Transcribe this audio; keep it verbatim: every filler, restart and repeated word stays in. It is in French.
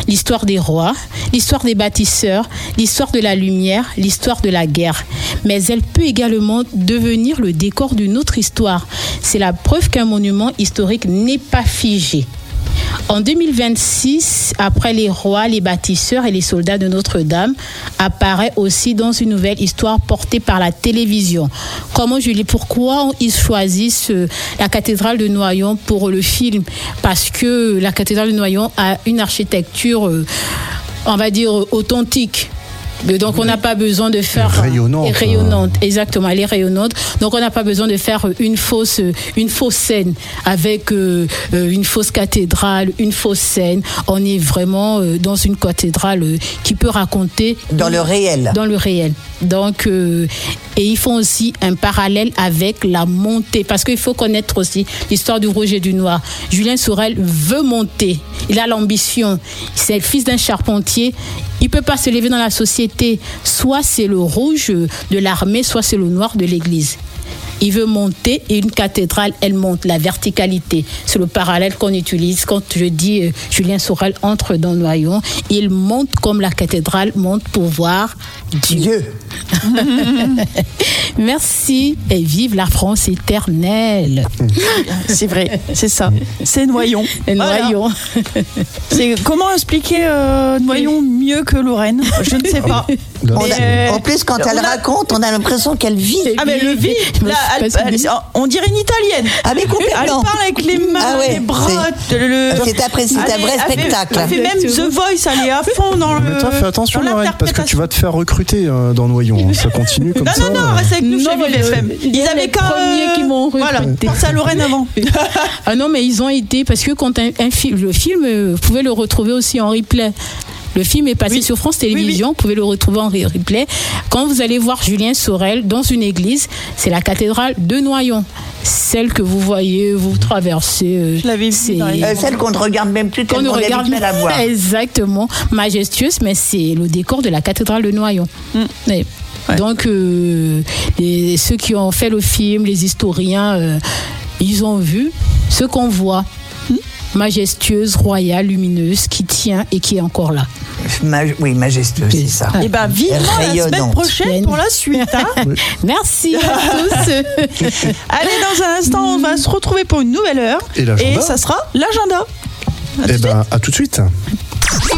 l'histoire des rois, l'histoire des bâtisseurs, l'histoire de la lumière, l'histoire de la guerre. Mais elle peut également devenir le décor d'une autre histoire. C'est la preuve qu'un monument historique n'est pas figé. En deux mille vingt-six, après les rois, les bâtisseurs et les soldats de Notre-Dame, apparaît aussi dans une nouvelle histoire portée par la télévision. Comment, Julie, pourquoi ils choisissent la cathédrale de Noyon pour le film? Parce que la cathédrale de Noyon a une architecture, on va dire, authentique. Donc on n'a pas besoin de faire rayonnante, rayonnante, exactement, elle est rayonnante. Donc on n'a pas besoin de faire une fausse, une fausse scène avec euh, une fausse cathédrale, une fausse scène. On est vraiment euh, dans une cathédrale euh, qui peut raconter dans le réel. Dans le réel. Donc euh, et ils font aussi un parallèle avec la montée, parce qu'il faut connaître aussi l'histoire du rouge et du noir. Julien Sorel veut monter. Il a l'ambition. C'est le fils d'un charpentier. Il ne peut pas se lever dans la société. Soit c'est le rouge de l'armée, soit c'est le noir de l'église. Il veut monter et une cathédrale, elle monte, la verticalité. C'est le parallèle qu'on utilise quand je dis euh, Julien Sorel entre dans Noyon. Il monte comme la cathédrale monte pour voir Dieu. Dieu. Merci et vive la France éternelle. C'est vrai, c'est ça. C'est Noyon. Et Noyon. Voilà. C'est, comment expliquer euh, Noyon mieux que Lorraine? Je ne sais pas. On a, en plus, quand elle a... raconte, on a l'impression qu'elle vit. Ah mais elle vit. Là, elle, elle, elle, on dirait une Italienne. Ah mais complètement. Elle parle avec les mains, ah ouais, les bras. C'est, le, c'est, après, c'est un vrai elle spectacle. Fait, elle fait même The Voice, elle est à fond dans le. Mais toi, fais attention, Lorraine, parce que tu vas te faire recruter euh, dans Noyon. Ça continue comme non, ça. Non, non, non, reste avec nous chez Vivre F M. Ils avaient qu'un premiers qui m'ont recruté. Voilà, pense à Lorraine avant. Ah non, mais ils ont été, parce que quand un, un film, le film, vous pouvez le retrouver aussi en replay. Le film est passé oui. sur France Télévisions, oui, oui. Vous pouvez le retrouver en replay. Quand vous allez voir Julien Sorel dans une église, c'est la cathédrale de Noyon. Celle que vous voyez, vous traversez. Je l'avais c'est euh, celle qu'on ne regarde même plus, qu'on ne regarde même à la voir. Exactement, majestueuse, mais c'est le décor de la cathédrale de Noyon. Mm. Oui. Ouais. Donc, euh, les, ceux qui ont fait le film, les historiens, euh, ils ont vu ce qu'on voit. Mm. Majestueuse, royale, lumineuse, qui tient et qui est encore là. Ma- oui, majestueuse, c'est ça. Et bien, vivement la semaine prochaine pour la suite. Hein. Oui. Merci à tous. Allez, dans un instant, on va se retrouver pour une nouvelle heure. Et, et ça sera l'agenda. Et bien, à tout de suite.